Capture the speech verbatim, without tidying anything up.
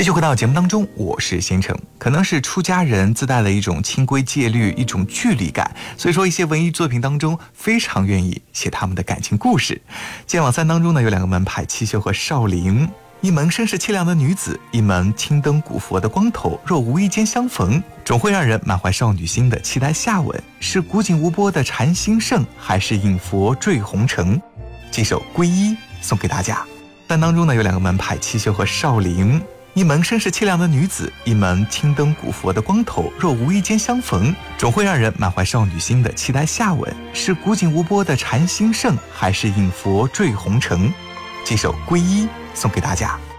继续回到节目当中，我是先成。可能是出家人自带了一种清规戒律，一种距离感，所以说一些文艺作品当中非常愿意写他们的感情故事。剑网三当中呢，有两个门派，七秀和少林，一门身世凄凉的女子，一门青灯古佛的光头，若无意间相逢，总会让人满怀少女心的期待下文。是古井无波的禅心圣，还是引佛坠红尘？这首皈依送给大家。三当中呢，有两个门派，七秀和少林，一门身世凄凉的女子，一门青灯古佛的光头，若无意间相逢，总会让人满怀少女心的期待下文。是古井无波的禅心圣，还是引佛坠红尘？这首皈依送给大家。